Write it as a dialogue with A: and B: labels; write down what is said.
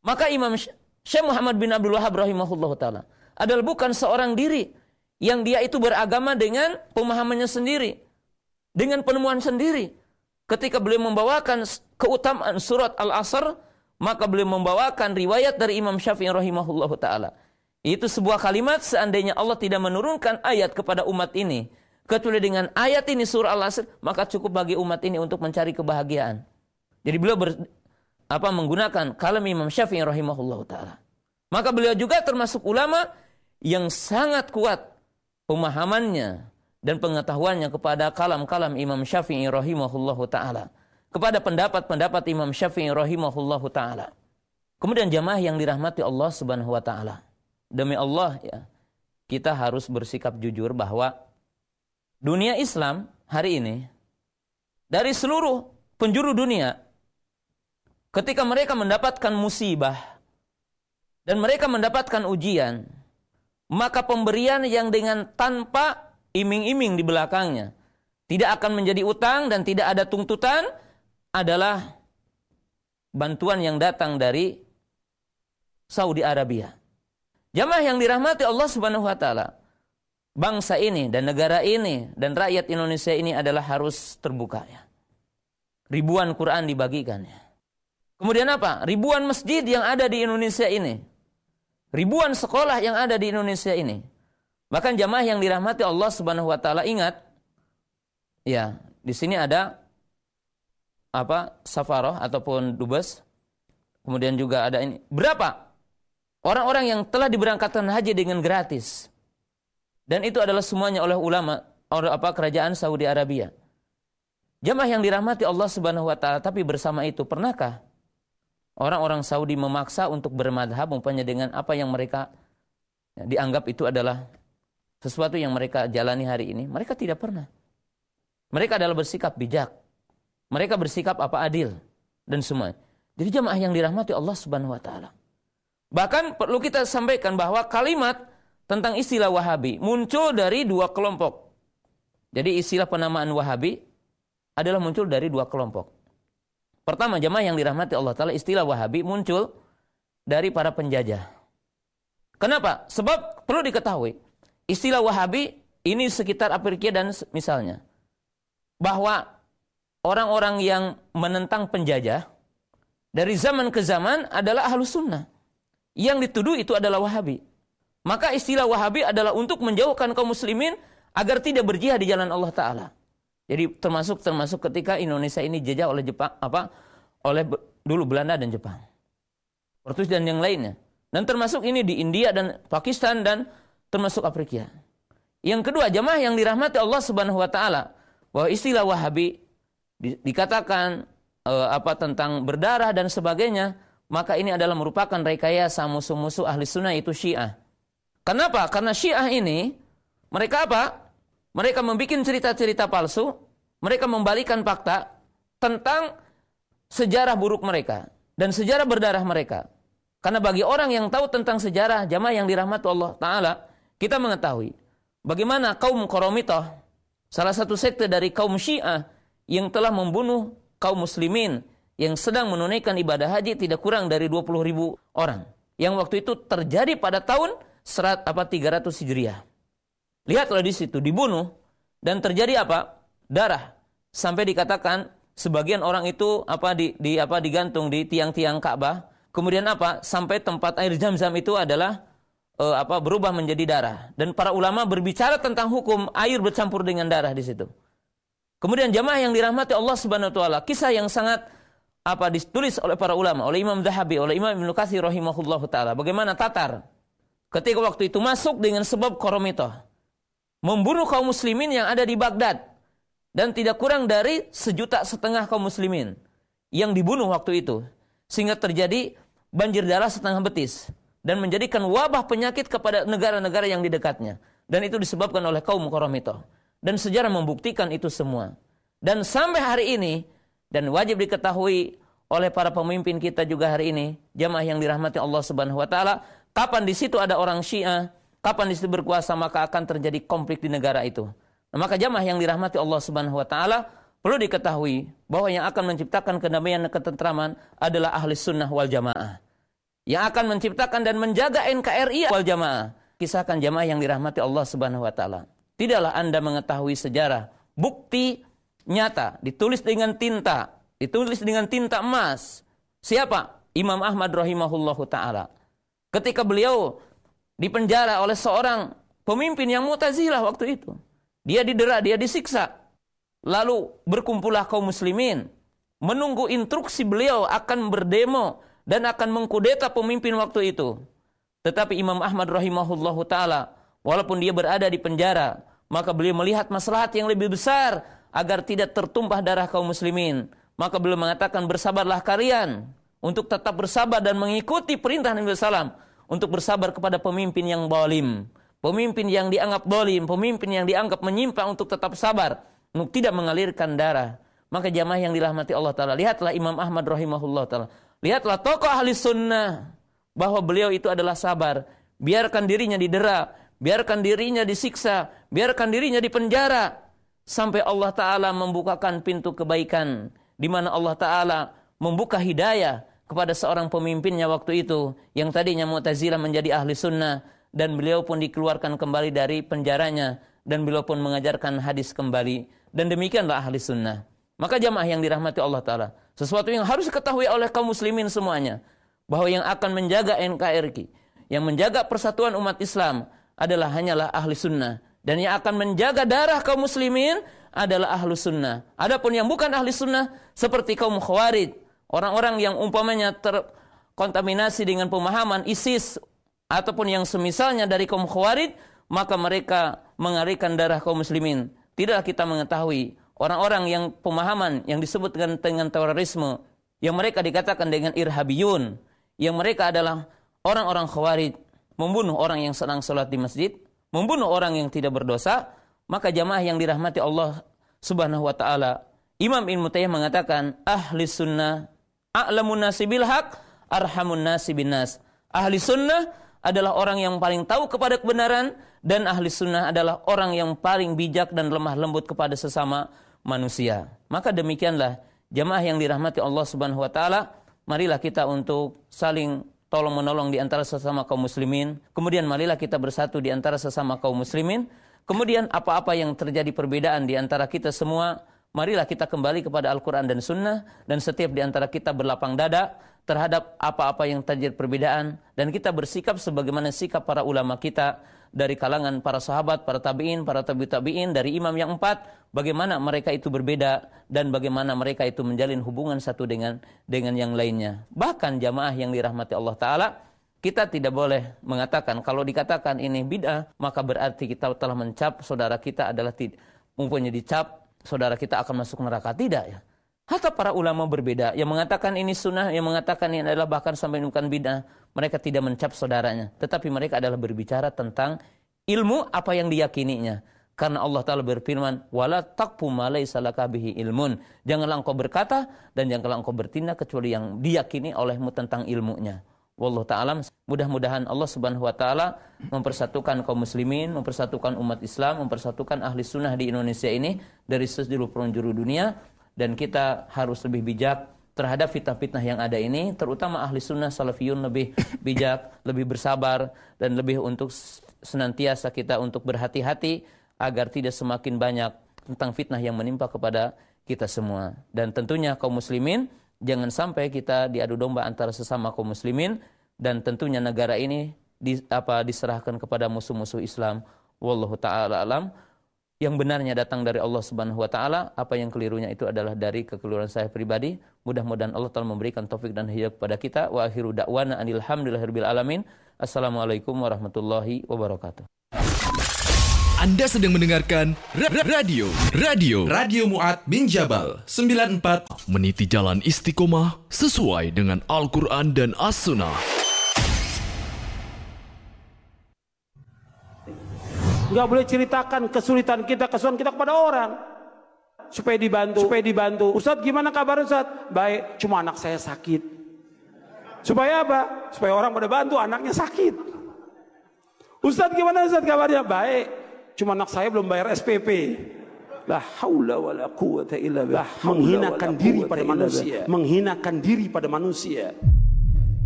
A: Maka Imam Syekh Muhammad bin Abdul Wahhab rahimahullah ta'ala adalah bukan seorang diri yang dia itu beragama dengan pemahamannya sendiri, dengan penemuan sendiri. Ketika beliau membawakan keutamaan surat Al-Asr, maka beliau membawakan riwayat dari Imam Syafi'i rahimahullah ta'ala. Itu sebuah kalimat, seandainya Allah tidak menurunkan ayat kepada umat ini, kecuali dengan ayat ini surah Al-Asr, maka cukup bagi umat ini untuk mencari kebahagiaan. Jadi beliau menggunakan kalam Imam Syafi'i rahimahullah ta'ala. Maka beliau juga termasuk ulama yang sangat kuat pemahamannya dan pengetahuannya kepada kalam-kalam Imam Syafi'i rahimahullah ta'ala, kepada pendapat-pendapat Imam Syafi'i rahimahullah ta'ala. Kemudian jamaah yang dirahmati Allah subhanahu wa ta'ala, demi Allah ya, kita harus bersikap jujur bahwa dunia Islam hari ini, dari seluruh penjuru dunia, ketika mereka mendapatkan musibah dan mereka mendapatkan ujian, maka pemberian yang dengan tanpa iming-iming di belakangnya, tidak akan menjadi utang dan tidak ada tuntutan, adalah bantuan yang datang dari Saudi Arabia. Jamaah yang dirahmati Allah subhanahu wa ta'ala, bangsa ini dan negara ini dan rakyat Indonesia ini adalah harus terbuka ya. Ribuan Quran dibagikan ya. Kemudian apa? Ribuan masjid yang ada di Indonesia ini. Ribuan sekolah yang ada di Indonesia ini. Bahkan jamaah yang dirahmati Allah subhanahu wa ta'ala, ingat ya, di sini ada safaroh ataupun dubes. Kemudian juga ada ini. Berapa orang-orang yang telah diberangkatkan haji dengan gratis? Dan itu adalah semuanya oleh ulama, oleh kerajaan Saudi Arabia. Jamaah yang dirahmati Allah subhanahu wa ta'ala, tapi bersama itu, pernahkah orang-orang Saudi memaksa untuk bermadhab umpamanya dengan apa yang mereka dianggap itu adalah sesuatu yang mereka jalani hari ini? Mereka tidak pernah. Mereka adalah bersikap bijak. Mereka bersikap adil dan semua. Jadi jamaah yang dirahmati Allah subhanahu wa ta'ala. Bahkan perlu kita sampaikan bahwa kalimat tentang istilah Wahabi muncul dari dua kelompok. Jadi istilah penamaan Wahabi adalah muncul dari dua kelompok. Pertama, jamaah yang dirahmati Allah ta'ala, istilah Wahabi muncul dari para penjajah. Kenapa? Sebab perlu diketahui, istilah Wahabi ini sekitar Afrika dan misalnya, bahwa orang-orang yang menentang penjajah dari zaman ke zaman adalah Ahlus Sunnah. Yang dituduh itu adalah Wahabi. Maka istilah Wahabi adalah untuk menjauhkan kaum muslimin agar tidak berjihad di jalan Allah Ta'ala. Jadi termasuk ketika Indonesia ini dijajah oleh Jepang, oleh dulu Belanda dan Jepang, Portugis dan yang lainnya. Dan termasuk ini di India dan Pakistan dan termasuk Afrika. Yang kedua, jamaah yang dirahmati Allah Subhanahu wa taala, bahwa istilah Wahabi dikatakan tentang berdarah dan sebagainya, maka ini adalah merupakan rekayasa musuh-musuh ahli sunnah, itu Syiah. Kenapa? Karena Syiah ini mereka mereka membuat cerita-cerita palsu, mereka membalikan fakta tentang sejarah buruk mereka dan sejarah berdarah mereka. Karena bagi orang yang tahu tentang sejarah, jamaah yang dirahmati Allah Ta'ala, kita mengetahui bagaimana kaum Qoromitah, salah satu sekte dari kaum Syiah yang telah membunuh kaum muslimin yang sedang menunaikan ibadah haji tidak kurang dari 20.000 orang. Yang waktu itu terjadi pada tahun 300 Hijriah. Lihatlah di situ, dibunuh dan terjadi darah, sampai dikatakan sebagian orang itu digantung di tiang-tiang Ka'bah. Kemudian sampai tempat air Zam-Zam itu adalah berubah menjadi darah. Dan para ulama berbicara tentang hukum air bercampur dengan darah di situ. Kemudian jamaah yang dirahmati Allah Subhanahu wa taala, kisah yang sangat ditulis oleh para ulama, oleh Imam Zahabi, oleh Imam Ibnu Katsir rahimahullahu taala, bagaimana Tatar ketika waktu itu masuk dengan sebab Qoromitah, membunuh kaum muslimin yang ada di Baghdad, dan tidak kurang dari 1,5 juta kaum muslimin yang dibunuh waktu itu, sehingga terjadi banjir darah setengah betis dan menjadikan wabah penyakit kepada negara-negara yang di dekatnya, dan itu disebabkan oleh kaum Qoromitah. Dan sejarah membuktikan itu semua. Dan sampai hari ini, dan wajib diketahui oleh para pemimpin kita juga hari ini, jamaah yang dirahmati Allah Subhanahu wa taala, kapan di situ ada orang Syiah, kapan di situ berkuasa, maka akan terjadi konflik di negara itu. Nah, maka jamaah yang dirahmati Allah Subhanahu wa taala, perlu diketahui bahwa yang akan menciptakan kedamaian dan ketentraman adalah ahli sunnah wal jamaah. yang akan menciptakan dan menjaga NKRI wal Jamaah. Kisahkan jamaah yang dirahmati Allah Subhanahu wa taala. Tidaklah Anda mengetahui sejarah, bukti nyata, ditulis dengan tinta emas. Siapa? Imam Ahmad rahimahullahu taala. Ketika beliau dipenjara oleh seorang pemimpin yang Mu'tazilah waktu itu. Dia didera, dia disiksa. Lalu berkumpullah kaum muslimin menunggu instruksi beliau akan berdemo dan akan mengkudeta pemimpin waktu itu. Tetapi Imam Ahmad rahimahullahu taala, walaupun dia berada di penjara, maka beliau melihat maslahat yang lebih besar agar tidak tertumpah darah kaum muslimin. Maka beliau mengatakan, bersabarlah kalian untuk tetap bersabar dan mengikuti perintah Nabi SAW untuk bersabar kepada pemimpin yang zalim, pemimpin yang dianggap zalim, pemimpin yang dianggap menyimpang, untuk tetap sabar, untuk tidak mengalirkan darah. Maka jamaah yang dirahmati Allah Ta'ala, lihatlah Imam Ahmad rahimahullah Ta'ala, lihatlah tokoh ahli sunnah, bahwa beliau itu adalah sabar. Biarkan dirinya didera, biarkan dirinya disiksa, biarkan dirinya dipenjara, sampai Allah Ta'ala membukakan pintu kebaikan, di mana Allah Ta'ala membuka hidayah kepada seorang pemimpinnya waktu itu, yang tadinya Mu'tazilah menjadi ahli sunnah, dan beliau pun dikeluarkan kembali dari penjaranya, dan beliau pun mengajarkan hadis kembali, dan demikianlah ahli sunnah. Maka jamaah yang dirahmati Allah Ta'ala, sesuatu yang harus diketahui oleh kaum muslimin semuanya, bahwa yang akan menjaga NKRI, yang menjaga persatuan umat Islam adalah hanyalah ahli sunnah, dan yang akan menjaga darah kaum muslimin adalah ahli sunnah. Adapun yang bukan ahli sunnah seperti kaum Khawarij, orang-orang yang umpamanya terkontaminasi dengan pemahaman ISIS ataupun yang semisalnya dari kaum Khawarij, maka mereka mengalirkan darah kaum muslimin. Tidaklah kita mengetahui orang-orang yang pemahaman yang disebut dengan terorisme, yang mereka dikatakan dengan irhabiyun, yang mereka adalah orang-orang Khawarij, membunuh orang yang sedang sholat di masjid, membunuh orang yang tidak berdosa. Maka jamaah yang dirahmati Allah Subhanahu wa taala, Imam Ibnu Taimiyah mengatakan, ahli sunnah a'lamun nasi bil haq, arhamun nasi bin nas. Ahli sunnah adalah orang yang paling tahu kepada kebenaran, dan ahli sunnah adalah orang yang paling bijak dan lemah lembut kepada sesama manusia. Maka demikianlah jamaah yang dirahmati Allah Subhanahu wa taala, marilah kita untuk saling tolong menolong di antara sesama kaum muslimin. Kemudian marilah kita bersatu di antara sesama kaum muslimin. Kemudian apa-apa yang terjadi perbedaan di antara kita semua, marilah kita kembali kepada Al-Quran dan Sunnah, dan setiap di antara kita berlapang dada terhadap apa-apa yang terjadi perbedaan, dan kita bersikap sebagaimana sikap para ulama kita dari kalangan para sahabat, para tabi'in, para tabi'in, dari imam yang 4, bagaimana mereka itu berbeda dan bagaimana mereka itu menjalin hubungan satu dengan yang lainnya. Bahkan jamaah yang dirahmati Allah Ta'ala, kita tidak boleh mengatakan, kalau dikatakan ini bid'ah, maka berarti kita telah mencap saudara kita adalah mempunyai dicap saudara kita akan masuk neraka. Tidak ya. Hatta para ulama berbeda, yang mengatakan ini sunnah, yang mengatakan ini adalah bahkan sampai bukan bid'ah, mereka tidak mencap saudaranya, tetapi mereka adalah berbicara tentang ilmu apa yang diyakininya. Karena Allah Ta'ala berfirman, wala taqfu ma laysa laka bihi ilmun. Janganlah engkau berkata dan janganlah engkau bertindak kecuali yang diyakini olehmu tentang ilmunya. Wallahu ta'ala, mudah-mudahan Allah Subhanahu wa taala mempersatukan kaum muslimin, mempersatukan umat Islam, mempersatukan ahli sunnah di Indonesia ini dari seluruh penjuru dunia, dan kita harus lebih bijak terhadap fitnah-fitnah yang ada ini, terutama ahli sunnah salafiyun lebih bijak, lebih bersabar, dan lebih untuk senantiasa kita untuk berhati-hati agar tidak semakin banyak tentang fitnah yang menimpa kepada kita semua. Dan tentunya kaum muslimin, jangan sampai kita diadu domba antara sesama kaum muslimin, dan tentunya negara ini diserahkan kepada musuh-musuh Islam. Wallahu ta'ala alam. Yang benarnya datang dari Allah Subhanahu wa taala, apa yang kelirunya itu adalah dari kekeliruan saya pribadi. Mudah-mudahan Allah Ta'ala memberikan taufik dan hidayah kepada kita. Wa akhiru da'wana anil hamdulillahirabbil alamin. Assalamualaikum warahmatullahi wabarakatuh.
B: Anda sedang mendengarkan Radio Mu'ad bin Jabal 94, meniti jalan istiqomah sesuai dengan Al-Quran dan As-Sunnah.
C: Nggak boleh ceritakan kesulitan kita kepada orang supaya dibantu. Ustadz, gimana kabar Ustadz? Baik, cuma anak saya sakit. Supaya apa? Supaya orang pada bantu, anaknya sakit. Ustadz, gimana Ustadz kabarnya? Baik, cuma anak saya belum bayar SPP. La haula wala quwwata illa billah. Menghinakan diri pada manusia.